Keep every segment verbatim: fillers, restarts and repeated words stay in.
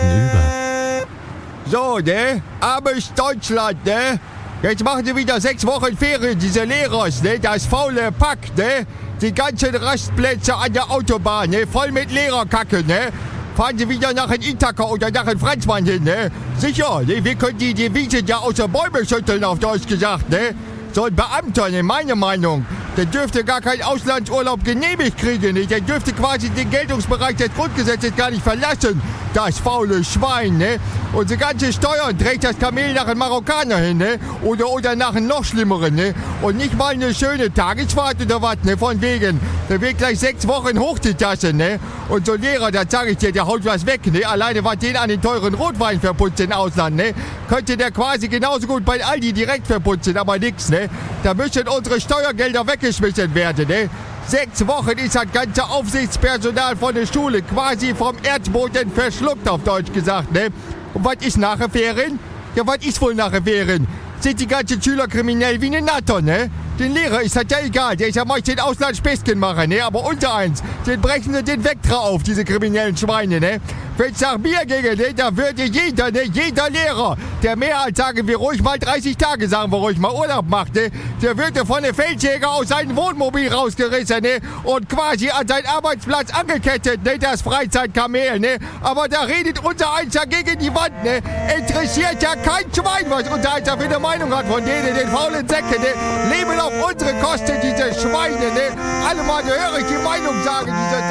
gegenüber. So, ne? Armes Deutschland, ne? Jetzt machen sie wieder sechs Wochen Ferien, diese Lehrers, ne? Das faule Pack, ne? Die ganzen Rastplätze an der Autobahn, ne? Voll mit Lehrerkacke, ne? Fahren sie wieder nach in Ithaka oder nach in Franzmann hin, ne? Sicher, ne? Wir können die Devisen ja aus den Bäumen schütteln, auf Deutsch gesagt, ne? So ein Beamter, ne? Meine Meinung. Der dürfte gar keinen Auslandsurlaub genehmigt kriegen, ne? Der dürfte quasi den Geltungsbereich des Grundgesetzes gar nicht verlassen. Das faule Schwein, ne? Unsere ganze Steuern trägt das Kamel nach einem Marokkaner hin, ne? Oder, oder nach einem noch schlimmeren, ne? Und nicht mal eine schöne Tagesfahrt oder was, ne? Von wegen. Der wird gleich sechs Wochen hoch die Tasse, ne? Und so ein Lehrer, da sag ich dir, der haut was weg, ne? Alleine was den an den teuren Rotwein verputzt im Ausland, ne? Könnte der quasi genauso gut bei Aldi direkt verputzen, aber nix, ne? Da müssen unsere Steuergelder weggeschmissen werden, ne? Sechs Wochen ist das ganze Aufsichtspersonal von der Schule quasi vom Erdboden verschluckt, auf Deutsch gesagt, ne? Und was ist nachher Ferien? Ja, was ist wohl nachher Ferien? Sind die ganzen Schüler kriminell wie eine Natter, ne? Den Lehrer ist das ja egal, der ist ja meist den Auslandsspäßchen machen, ne? Aber unter eins, den brechen sie den weg drauf, diese kriminellen Schweine, ne? Wenn es nach mir ginge, ne, da würde jeder, ne, jeder Lehrer, der mehr als, sagen wir ruhig mal dreißig Tage, sagen wir ruhig mal Urlaub macht, ne, der würde von der Feldjäger aus seinem Wohnmobil rausgerissen, ne, und quasi an seinen Arbeitsplatz angekettet, ne, das Freizeitkamel, ne, aber da redet unser Einser gegen die Wand, ne, interessiert ja kein Schwein, was unser Einser für eine Meinung hat von denen, den faulen Säcken, ne, leben auf unsere Kosten, diese Schweine, ne, alle mal höre ich die Meinung sagen, dieser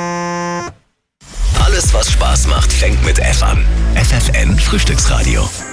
Dreck. Alles, was Spaß macht, fängt mit F an. F F N Frühstücksradio.